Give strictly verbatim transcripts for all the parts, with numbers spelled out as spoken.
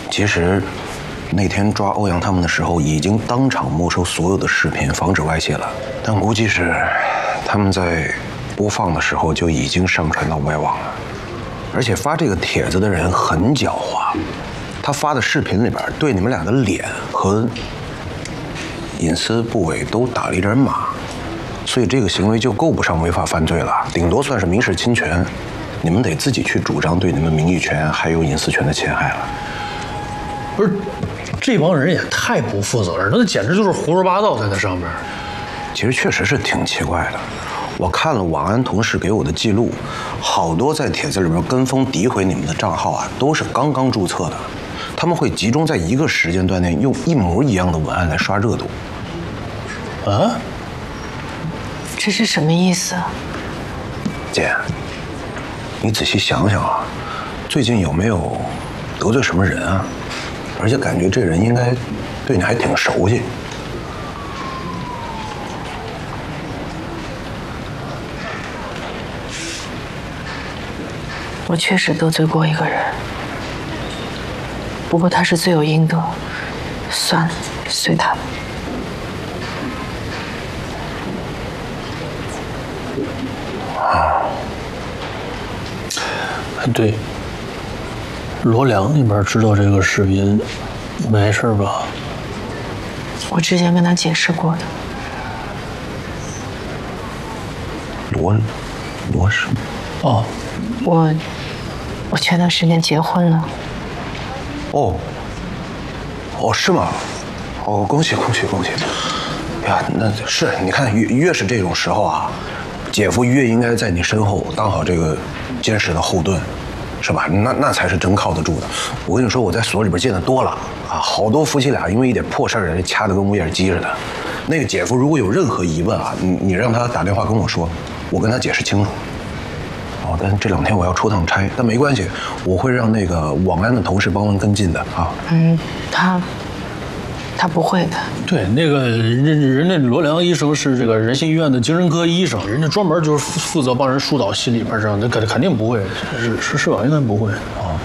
其实那天抓欧阳他们的时候，已经当场没收所有的视频，防止外泄了。但估计是他们在播放的时候就已经上传到外网了。而且发这个帖子的人很狡猾，他发的视频里边对你们俩的脸和隐私部位都打了一针码，所以这个行为就够不上违法犯罪了，顶多算是民事侵权。你们得自己去主张对你们名誉权还有隐私权的侵害了。 不是，这帮人也太不负责任了，那简直就是胡说八道在那上面。 其实确实是挺奇怪的，我看了网安同事给我的记录，好多在帖子里面跟风诋毁你们的账号啊，都是刚刚注册的，他们会集中在一个时间段内用一模一样的文案来刷热度。 啊？ 这是什么意思？ 姐，你仔细想想啊，最近有没有得罪什么人啊？而且感觉这人应该对你还挺熟悉。 我确实得罪过一个人，不过他是罪有应得，算了，随他吧。 啊， 对，罗良那边知道这个视频，没事吧？ 我之前跟他解释过的。 罗，罗什么？ 哦， 我，我前段时间结婚了。 哦，哦，是吗？哦，恭喜恭喜恭喜！呀，那是你看越越是这种时候啊，姐夫越应该在你身后当好这个坚实的后盾，是吧？那那才是真靠得住的。我跟你说，我在所里边见的多了啊，好多夫妻俩因为一点破事儿，人掐得跟乌眼鸡似的。那个姐夫如果有任何疑问啊，你你让他打电话跟我说，我跟他解释清楚。哦，但这两天我要出趟差，但没关系，我会让那个网安的同事帮忙跟进的啊。 嗯，他。他不会的。 对，那个人人家罗良医生是这个仁心医院的精神科医生，人家专门就是负责帮人疏导心理边上，那肯肯定不会，是是是吧？应该不会啊。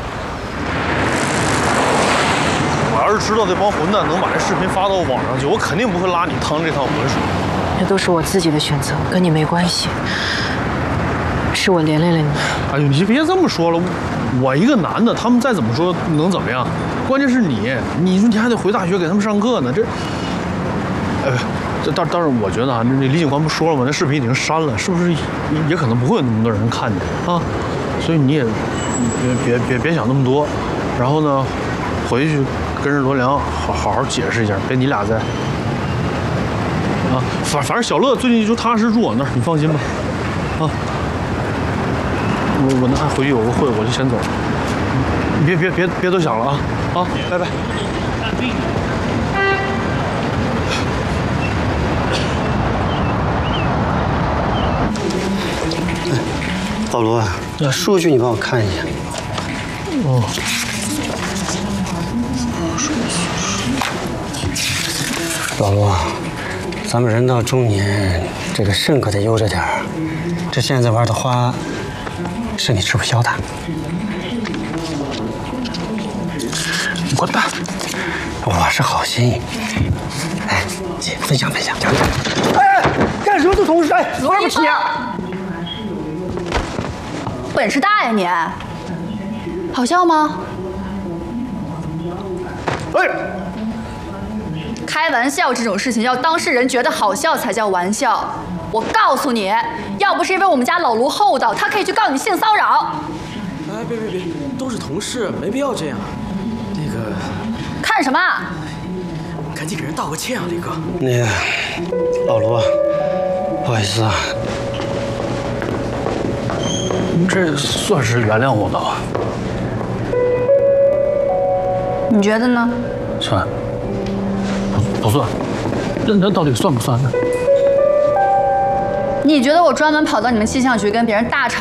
我要是知道这帮混蛋能把这视频发到网上去，我肯定不会拉你趟这趟浑水。 这都是我自己的选择，跟你没关系。是我连累了你。 哎呦，你别这么说了，我一个男的，他们再怎么说能怎么样？关键是你，你说你还得回大学给他们上课呢，这，哎，这但但是我觉得啊，那李警官不说了吗？那视频已经删了，是不是也可能不会有那么多人看见啊？所以你也别别别别想那么多，然后呢，回去跟人罗良好好好解释一下，别你俩再啊，反反正小乐最近就踏实住我那儿，你放心吧，啊。我我那还回去有个会，我就先走了。你别别别别多想了啊！啊，拜拜。 老罗啊，数据你帮我看一下。 哦。 老罗啊，咱们人到中年，这个肾可得悠着点儿。这现在玩的花。是你吃不消的， 你滚蛋！ 我是好心，哎，姐，分享分享，讲讲。哎，干什么都同事？哎，玩不起啊！ 本事大呀你！好笑吗？ 哎， 开玩笑这种事情要当事人觉得好笑才叫玩笑。我告诉你，要不是因为我们家老卢厚道，他可以去告你性骚扰。 哎，别别别，都是同事，没必要这样。那个， 看什么？ 赶紧给人道个歉啊，李哥。 那个，老卢，不好意思啊。 这算是原谅我了。 你觉得呢？ 算。不不算。那那到底算不算呢？ 你觉得我专门跑到你们气象局跟别人大吵